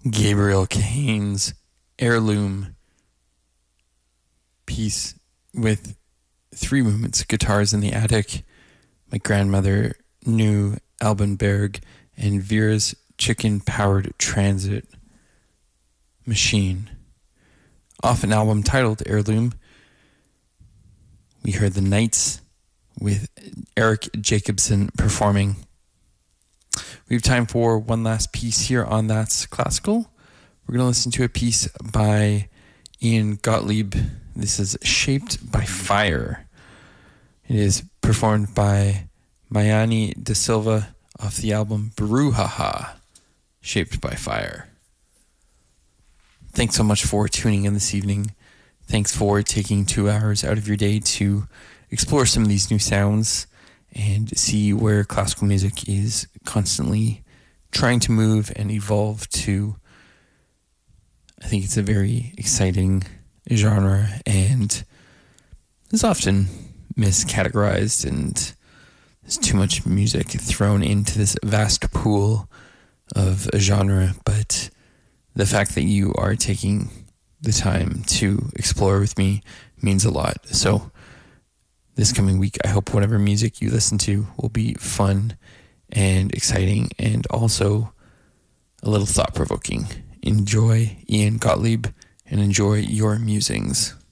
Gabriel Kane's Heirloom piece with three movements, guitars in the attic, my grandmother knew Alban Berg, and Vera's chicken-powered transit machine. Off an album titled Heirloom, we heard The Knights with Eric Jacobson performing. We have time for one last piece here on That's Classical. We're going to listen to a piece by Ian Gottlieb. This is Shaped by Fire. It is performed by Mayani Da Silva off the album Brouhaha, Shaped by Fire. Thanks so much for tuning in this evening. Thanks for taking 2 hours out of your day to explore some of these new sounds and see where classical music is constantly trying to move and evolve to. I think it's a very exciting genre and is often miscategorized, and there's too much music thrown into this vast pool of a genre. But the fact that you are taking the time to explore with me means a lot. So this coming week, I hope whatever music you listen to will be fun and exciting and also a little thought-provoking. Enjoy Ian Gottlieb and enjoy your musings.